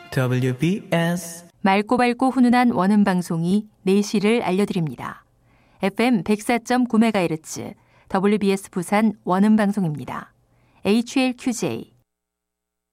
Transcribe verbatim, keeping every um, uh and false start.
더블유비에스 맑고 밝고 훈훈한 원음 방송이 네 시를 알려드립니다. 에프엠 백사 점 구 메가헤르츠 더블유비에스 부산 원음 방송입니다. 에이치엘큐제이